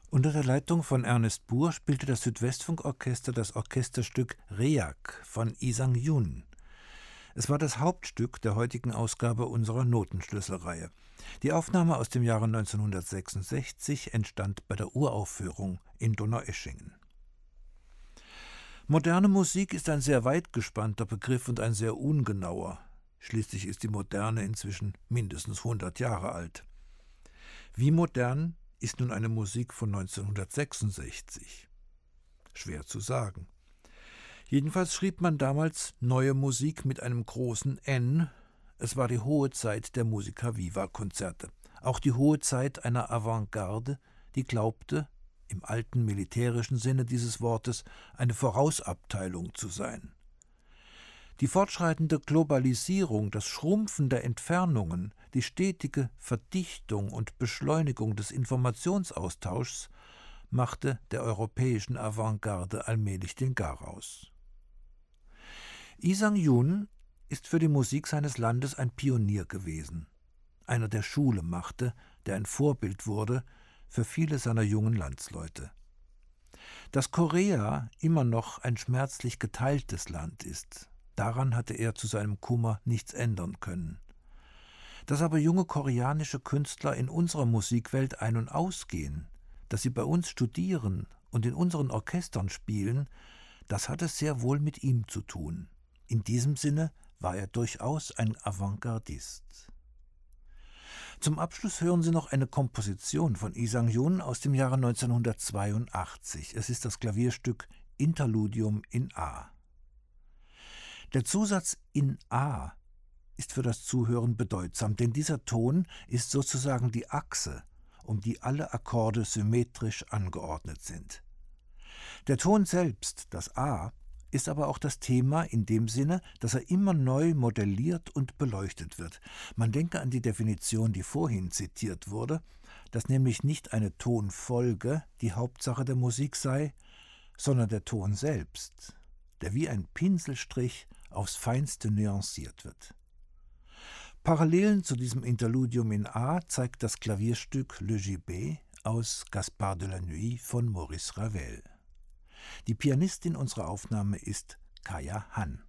Unter der Leitung von Ernest Buhr spielte das Südwestfunkorchester das Orchesterstück Reak von Lee Sang-yoon. Es war das Hauptstück der heutigen Ausgabe unserer Notenschlüsselreihe. Die Aufnahme aus dem Jahre 1966 entstand bei der Uraufführung in Donaueschingen. Moderne Musik ist ein sehr weit gespannter Begriff und ein sehr ungenauer. Schließlich ist die Moderne inzwischen mindestens 100 Jahre alt. Wie modern ist nun eine Musik von 1966? Schwer zu sagen. Jedenfalls schrieb man damals neue Musik mit einem großen N. Es war die hohe Zeit der Musica Viva-Konzerte. Auch die hohe Zeit einer Avantgarde, die glaubte, im alten militärischen Sinne dieses Wortes, eine Vorausabteilung zu sein. Die fortschreitende Globalisierung, das Schrumpfen der Entfernungen, die stetige Verdichtung und Beschleunigung des Informationsaustauschs machte der europäischen Avantgarde allmählich den Garaus. Lee Sang-yoon ist für die Musik seines Landes ein Pionier gewesen, einer, der Schule machte, der ein Vorbild wurde für viele seiner jungen Landsleute. Dass Korea immer noch ein schmerzlich geteiltes Land ist, daran hatte er zu seinem Kummer nichts ändern können. Dass aber junge koreanische Künstler in unserer Musikwelt ein- und ausgehen, dass sie bei uns studieren und in unseren Orchestern spielen, das hatte sehr wohl mit ihm zu tun. In diesem Sinne war er durchaus ein Avantgardist. Zum Abschluss hören Sie noch eine Komposition von Lee Sang-yoon aus dem Jahre 1982. Es ist das Klavierstück Interludium in A. Der Zusatz in A ist für das Zuhören bedeutsam, denn dieser Ton ist sozusagen die Achse, um die alle Akkorde symmetrisch angeordnet sind. Der Ton selbst, das A, ist aber auch das Thema in dem Sinne, dass er immer neu modelliert und beleuchtet wird. Man denke an die Definition, die vorhin zitiert wurde, dass nämlich nicht eine Tonfolge die Hauptsache der Musik sei, sondern der Ton selbst, der wie ein Pinselstrich aufs Feinste nuanciert wird. Parallelen zu diesem Interludium in A zeigt das Klavierstück Le Gibet aus Gaspard de la Nuit von Maurice Ravel. Die Pianistin unserer Aufnahme ist Kaya Han.